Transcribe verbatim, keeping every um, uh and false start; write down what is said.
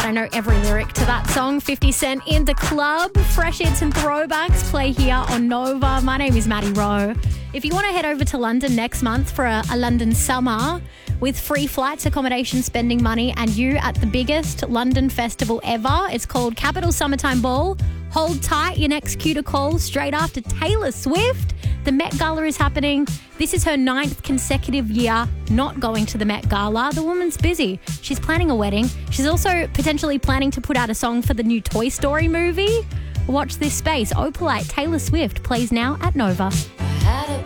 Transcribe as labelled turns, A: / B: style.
A: I know every lyric to that song. fifty Cent in the club. Fresh hits and throwbacks play here on Nova. My name is Maddie Rowe. If you want to head over to London next month for a, a London summer with free flights, accommodation, spending money, and you at the biggest London festival ever, it's called Capital Summertime Ball. Hold tight, your next cue to call straight after Taylor Swift. The Met Gala is happening. This is her ninth consecutive year not going to the Met Gala. The woman's busy. She's planning a wedding. She's also potentially planning to put out a song for the new Toy Story movie. Watch this space. Opalite, Taylor Swift plays now at Nova.
B: I had a